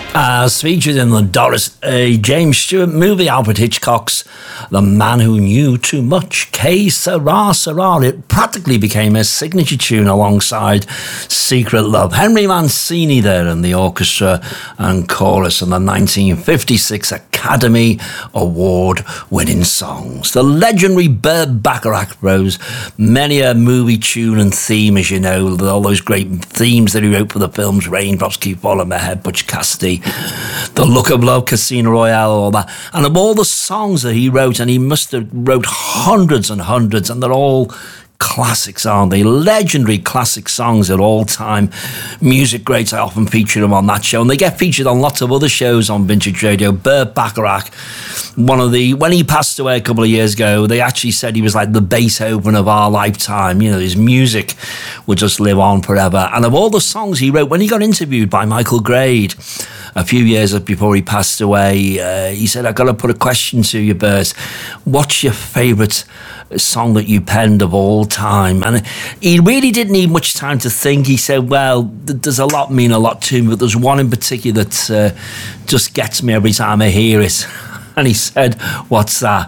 As featured in the Doris A. James Stewart movie, Alfred Hitchcock's The Man Who Knew Too Much, Que Sera Sera. It practically became a signature tune alongside Secret Love. Henry Mancini there in the orchestra and chorus in the 1956 Academy Award winning songs. The legendary Burt Bacharach wrote many a movie tune and theme, as you know, all those great themes that he wrote for the films Raindrops Keep Falling My Head, Butch Cassidy, The Look of Love, Casino Royale, all that. And of all the songs that he wrote, and he must have wrote hundreds and hundreds, and they're all classics, aren't they? Legendary classic songs at all time. Music greats, I often feature them on that show, and they get featured on lots of other shows on Vintage Radio. Burt Bacharach, when he passed away a couple of years ago, they actually said he was like the Beethoven of our lifetime. You know, his music would just live on forever. And of all the songs he wrote, when he got interviewed by Michael Grade a few years before he passed away, he said, "I've got to put a question to you, Burt. What's your favourite song that you penned of all time?" And he really didn't need much time to think. He said, "Well, there's a lot mean a lot to me, but there's one in particular that just gets me every time I hear it." And he said, "What's that?"